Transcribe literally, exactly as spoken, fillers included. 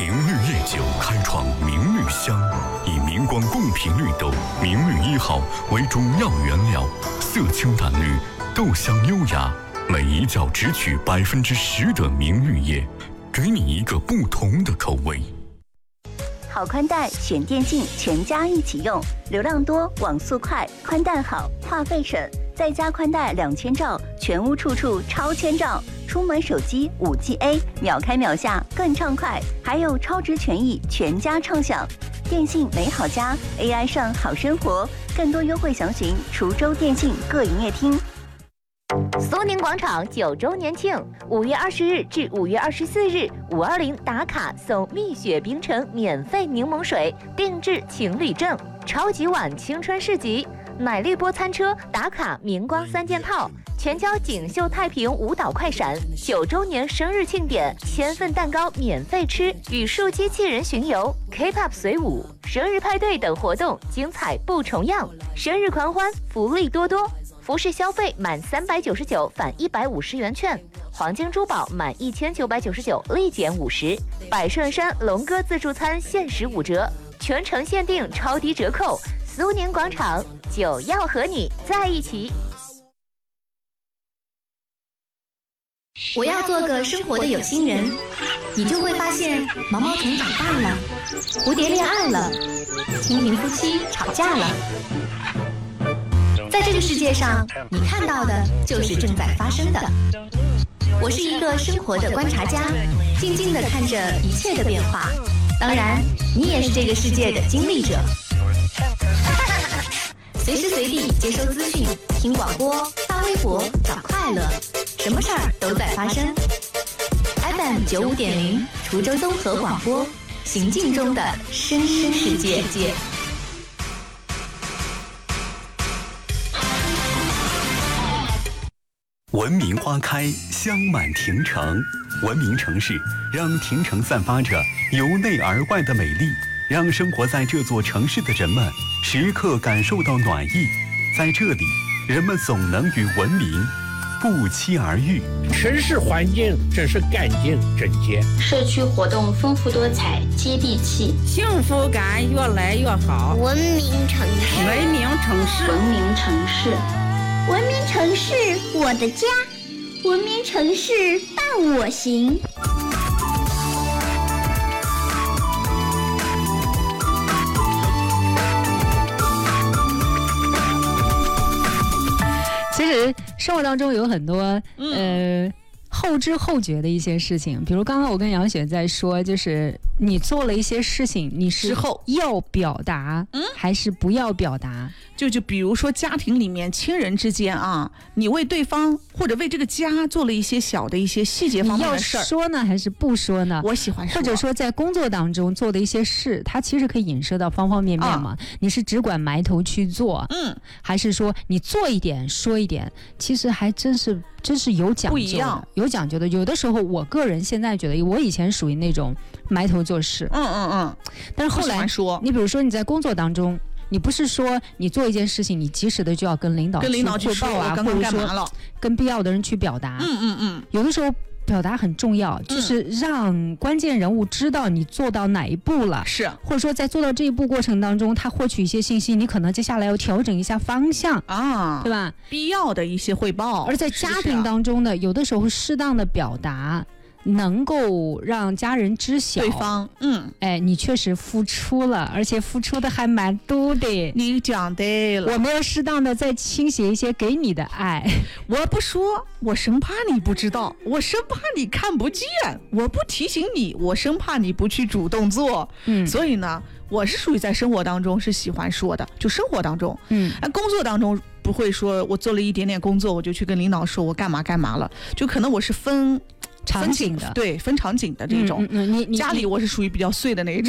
明绿夜酒开创明绿香，以明光贡品绿豆明绿一号为主要原料，色清淡绿，豆香优雅，每一角只取百分之十的明绿叶，给你一个不同的口味。 好宽带选电信，全家一起用，流量多，网速快，宽带好，话费省，再加宽带两千兆，全屋处处超千兆。出门手机 五 G A 秒开秒下更畅快，还有超值权益，全家畅享。电信美好家 A I 上好生活，更多优惠详询滁州电信各营业厅。 苏宁广场九周年庆，五月二十日至五月二十四日，五二零打卡送蜜雪冰城免费柠檬水，定制情侣证，超级碗青春市集，奶绿波餐车打卡明光三件套，全交锦绣太平舞蹈快闪，九周年生日庆典，千份蛋糕免费吃，语数机器人巡游 ，K-pop 随舞，生日派对等活动精彩不重样，生日狂欢福利多多。服饰消费满三百九十九返一百五十元券，黄金珠宝满一千九百九十九立减五十，百顺山龙哥自助餐限时五折，全程限定超低折扣。苏宁广场，就要和你在一起。 我要做个生活的有心人，你就会发现毛毛虫长大了，蝴蝶恋爱了，蜻蜓夫妻吵架了。在这个世界上，你看到的就是正在发生的。我是一个生活的观察家，静静地看着一切的变化。当然，你也是这个世界的经历者。随时随地接收资讯，听广播，发微博，找快乐，什么事儿都在发生。F M 九五点零，滁州综合广播，行进中的声声世界。 文明花开，香满庭城。文明城市让庭城散发着由内而外的美丽，让生活在这座城市的人们时刻感受到暖意。在这里，人们总能与文明不期而遇。 城市环境真是干净整洁， 社区活动丰富多彩，接地气， 幸福感越来越好。 文明城市， 文明城市， 文明城市。 文明城市，我的家。文明城市伴我行。 其实生活当中有很多、嗯、呃后知后觉的一些事情，比如刚刚我跟杨雪在说，就是你做了一些事情，你是要表达、嗯、还是不要表达？ 就就比如说家庭里面亲人之间啊，你为对方或者为这个家做了一些小的一些细节方面的事儿， 你要说呢还是不说呢？ 我喜欢说。 或者说在工作当中做的一些事，它其实可以影射到方方面面嘛、啊、你是只管埋头去做，嗯，还是说你做一点说一点，其实还真是真是有讲究的，不一样，有讲究的。有的时候我个人现在觉得，我以前属于那种埋头做事， 嗯嗯嗯， 但是后来说，你比如说你在工作当中，你不是说你做一件事情，你及时的就要跟领导去汇报啊，或者说跟必要的人去表达。 嗯嗯嗯， 有的时候表达很重要，就是让关键人物知道你做到哪一步了， 是， 或者说在做到这一步过程当中，他获取一些信息，你可能接下来要调整一下方向啊，对吧？ 必要的一些汇报。 而在家庭当中呢，有的时候适当的表达，能够让家人知晓对方，嗯， 哎，你确实付出了，而且付出的还蛮多的。 你讲对了， 我没有适当的再倾斜一些给你的爱。 我不说，我生怕你不知道，我生怕你看不见，我不提醒你，我生怕你不去主动做。嗯，所以呢，我是属于在生活当中是喜欢说的，就生活当中，嗯，工作当中不会说我做了一点点工作，我就去跟领导说我干嘛干嘛了，就可能我是分。 场景的， 对，分场景的这种。 嗯嗯嗯、你你家里我是属于比较碎的那一种。